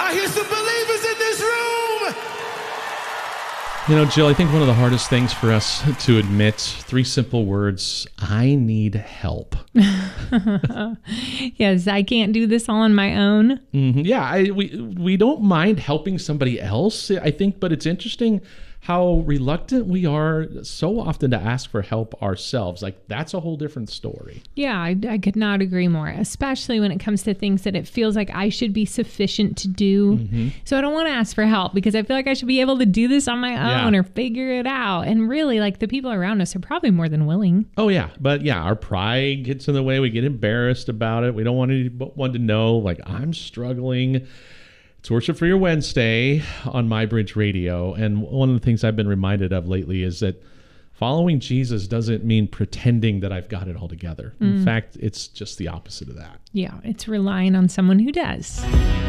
I hear some believers in this room. You know, Jill, I think one of the hardest things for us to admit, 3 simple words: I need help. Yes, I can't do this all on my own. Mm-hmm. Yeah, we don't mind helping somebody else, I think, but it's interesting how reluctant we are so often to ask for help ourselves. Like, that's a whole different story. Yeah, I could not agree more, especially when it comes to things that it feels like I should be sufficient to do. Mm-hmm. So I don't want to ask for help because I feel like I should be able to do this on my own or figure it out. And really, like, the people around us are probably more than willing. Oh, yeah. But yeah, our pride gets in the way. We get embarrassed about it. We don't want anyone to know, like, I'm struggling. It's Worship for Your Wednesday on MyBridge Radio. And one of the things I've been reminded of lately is that following Jesus doesn't mean pretending that I've got it all together. In fact, it's just the opposite of that. Yeah, it's relying on someone who does.